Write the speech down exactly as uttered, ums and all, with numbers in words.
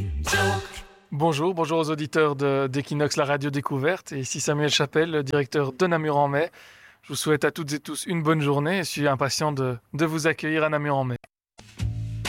Bonjour, bonjour aux auditeurs de- d'Equinox, la radio découverte. Et ici Samuel Chapelle, le directeur de Namur en mai. Je vous souhaite à toutes et tous une bonne journée et je suis impatient de, de vous accueillir à Namur en mai.